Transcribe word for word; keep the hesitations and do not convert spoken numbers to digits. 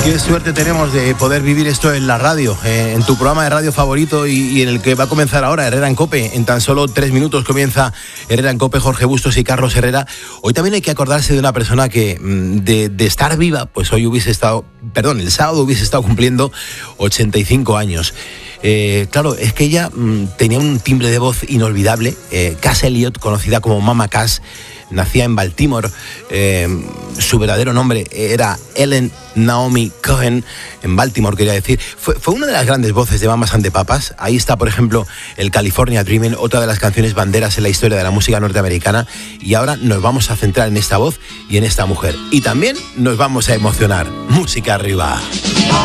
Qué suerte tenemos de poder vivir esto en la radio, eh, en tu programa de radio favorito y, y en el que va a comenzar ahora Herrera en COPE. En tan solo tres minutos comienza Herrera en COPE, Jorge Bustos y Carlos Herrera. Hoy también hay que acordarse de una persona que de, de estar viva, pues hoy hubiese estado, perdón, el sábado hubiese estado cumpliendo ochenta y cinco años. Eh, claro, es que ella mmm, tenía un timbre de voz inolvidable. eh, Cass Elliot, conocida como Mama Cass, nacía en Baltimore. Eh, su verdadero nombre era Ellen Naomi Cohen, en Baltimore quería decir. Fue, fue una de las grandes voces de Mamas and the Papas. Ahí está, por ejemplo, el California Dreamin', otra de las canciones banderas en la historia de la música norteamericana. Y ahora nos vamos a centrar en esta voz y en esta mujer. Y también nos vamos a emocionar. Música arriba.